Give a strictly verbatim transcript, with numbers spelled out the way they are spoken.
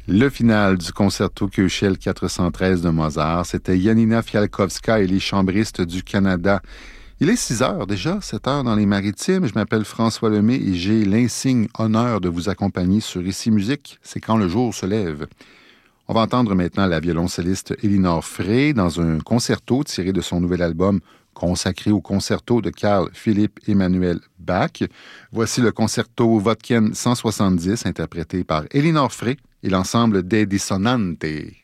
Le final du concerto Köchel quatre cent treize de Mozart, c'était Janina Fialkowska et les chambristes du Canada. Il est six heures déjà, sept heures dans les Maritimes. Je m'appelle François Lemay et j'ai l'insigne honneur de vous accompagner sur Ici Musique. C'est quand le jour se lève. On va entendre maintenant la violoncelliste Elinor Frey dans un concerto tiré de son nouvel album consacré au concerto de Carl Philipp Emanuel Bach. Voici le concerto Wodken cent soixante-dix interprété par Elinor Frey et l'ensemble des Dissonantes.